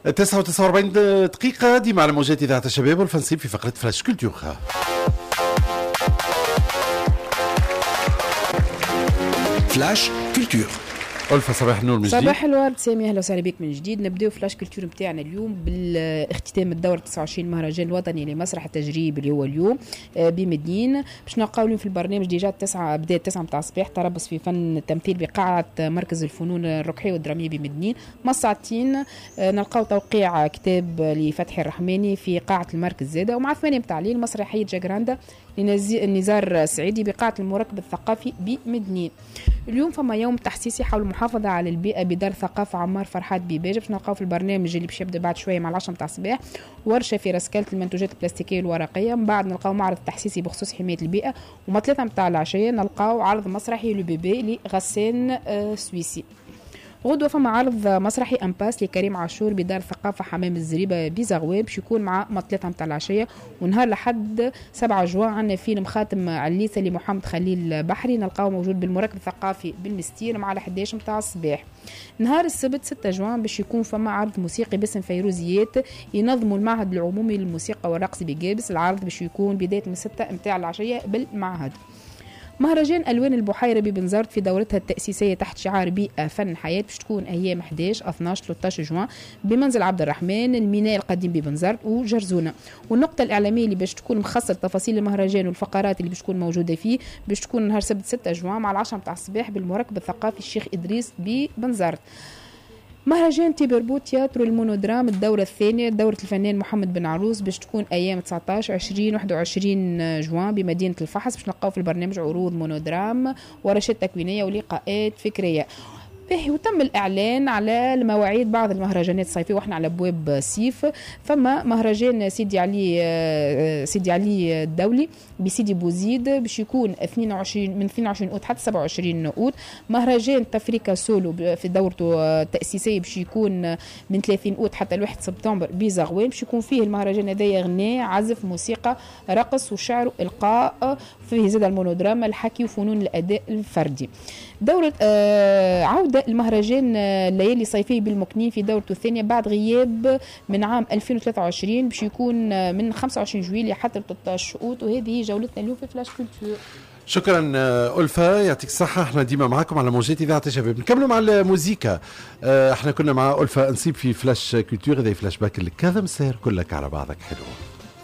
49 دقيقة ديما على موجات إذاعة الشباب والفنسيب في فقرة فلاش كولتور. فلاش كولتور. ألفا صباح النور من جديد. صباح الورد سامي، اهلا وسهلا بك من جديد. نبداو فلاش كولتور نتاعنا اليوم بالاختتام الدورة 29 مهرجان الوطني لمسرح التجريب اللي هو اليوم بمدينة. باش نلقاو اليوم في البرنامج ديجا بداية 9 متاع الصباح تربص في فن التمثيل بقاعة مركز الفنون الرقحية والدرامية بمدينة. ساعتين نلقاو توقيع كتاب لفتحي الرحماني في قاعة المركز زادة، ومع 8 متاع الليل مسرحية جاكراندا لنزار سعيدي بقاعة المركب الثقافي بمدينة. اليوم فما يوم تحسيسي حول المحافظة على البيئة بدار ثقافة عمار فرحات بباجة. باش نلقاو في البرنامج اللي باش يبدا بعد شوية مع 10 متاع الصباح ورشة في رسكلة المنتوجات البلاستيكية والورقية. من بعد نلقاو معرض تحسيسي بخصوص حماية البيئة، وما 3 متاع العشية نلقاو عرض مسرحي لو بيبي لغسان سويسي. غدوة فما عرض مسرحي أمباس لكريم عاشور بدار الثقافة حمام الزريبة بزغوان باش يكون مع مطلتها متاع العشية. ونهار لحد 7 جوان عندنا فيلم خاتم عليسة لمحمد خليل بحري نلقاو موجود بالمركب الثقافي بالمستير مع 11 متاع الصباح. نهار السبت 6 جوان باش يكون فما عرض موسيقي باسم فيروزيات ينظموا المعهد العمومي للموسيقى والرقص بجابس. العرض باش يكون بداية من 6 متاع العشية بالمعهد. مهرجان ألوان البحيرة ببنزرت في دورتها التأسيسية تحت شعار بيئة فن حياة باش تكون أيام 11 12 13 جوان بمنزل عبد الرحمن الميناء القديم ببنزرت وجرزونة. والنقطة الإعلامية اللي باش تكون مخصص تفاصيل المهرجان والفقرات اللي باش تكون موجودة فيه باش تكون نهار سبت 6 جوان مع 10 متاع الصباح بالمركب الثقافي الشيخ إدريس ببنزرت. مهرجان تيبربو تياترو المونودرام الدورة الثانية دورة الفنان محمد بن عروس باش تكون أيام 19 20 21 جوان بمدينة الفحص. باش نلقاو في البرنامج عروض مونودرام ورشات تكوينية ولقاءات فكرية. وتم الإعلان على المواعيد بعض المهرجانات الصيفية وإحنا على أبواب صيف. فما مهرجان سيدي علي الدولي بسيدي بوزيد باش يكون 22 من 22 أوت حتى 27 أوت. مهرجان تفريكا سولو في دورته التأسيسية باش يكون من 30 أوت حتى 1 سبتمبر بزغوان. باش يكون فيه المهرجان هذايا غناء عزف موسيقى رقص وشعر وإلقاء، فيه زاد المونودراما الحكي وفنون الأداء الفردي. دورة عودة المهرجان الليالي الصيفية بالمكنين في دورته الثانية بعد غياب من عام 2023 باش يكون من 25 جويلية حتى 13 أوت. وهذه جولتنا اليوم في فلاش كولتور. شكرا ألفا، يعطيك الصحة. احنا ديما معاكم على موجات إذاعة الشباب. نكملوا مع الموسيقى. احنا كنا مع ألفا نصيب في فلاش كولتور. هذا فلاش باك الكاظم سير كلك على بعضك حلو.